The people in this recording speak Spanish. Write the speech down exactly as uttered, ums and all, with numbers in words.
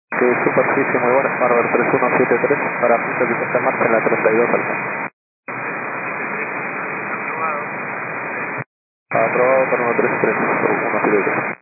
Sí, superficie muy buena, Marver tres uno siete tres, para punto que está en marcha en la treinta y dos alfa. Aprobado por uno tres tres uno siete tres.